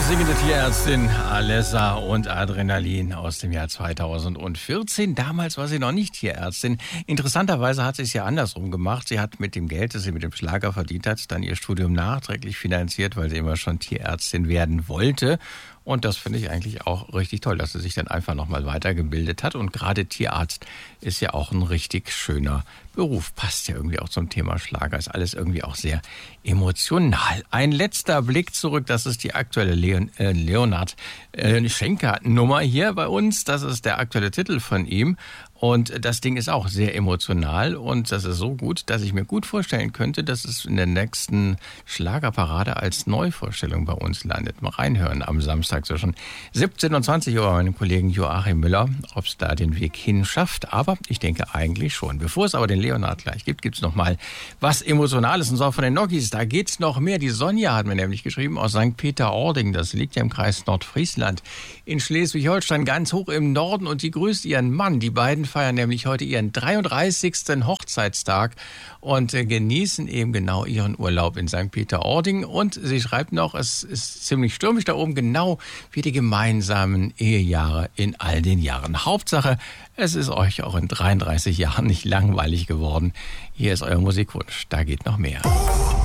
singende Tierärztin Alessa und Adrenalin aus dem Jahr 2014. Damals war sie noch nicht Tierärztin. Interessanterweise hat sie es ja andersrum gemacht. Sie hat mit dem Geld, das sie mit dem Schlager verdient hat, dann ihr Studium nachträglich finanziert, weil sie immer schon Tierärztin werden wollte. Und das finde ich eigentlich auch richtig toll, dass sie sich dann einfach nochmal weitergebildet hat. Und gerade Tierarzt ist ja auch ein richtig schöner Beruf. Passt ja irgendwie auch zum Thema Schlager. Ist alles irgendwie auch sehr emotional. Ein letzter Blick zurück. Das ist die aktuelle Leonhard Schenker-Nummer hier bei uns. Das ist der aktuelle Titel von ihm. Und das Ding ist auch sehr emotional und das ist so gut, dass ich mir gut vorstellen könnte, dass es in der nächsten Schlagerparade als Neuvorstellung bei uns landet. Mal reinhören am Samstag zwischen 17 und 20 Uhr bei meinem Kollegen Joachim Müller, ob es da den Weg hin schafft. Aber ich denke eigentlich schon. Bevor es aber den Leonhard gleich gibt, gibt es noch mal was Emotionales. Und zwar von den Noggies. Da geht's noch mehr. Die Sonja hat mir nämlich geschrieben aus St. Peter-Ording. Das liegt ja im Kreis Nordfriesland in Schleswig-Holstein ganz hoch im Norden. Und sie grüßt ihren Mann. Die beiden feiern nämlich heute ihren 33. Hochzeitstag und genießen eben genau ihren Urlaub in St. Peter-Ording. Und sie schreibt noch, es ist ziemlich stürmisch da oben, genau wie die gemeinsamen Ehejahre in all den Jahren. Hauptsache, es ist euch auch in 33 Jahren nicht langweilig geworden. Hier ist euer Musikwunsch, da geht noch mehr.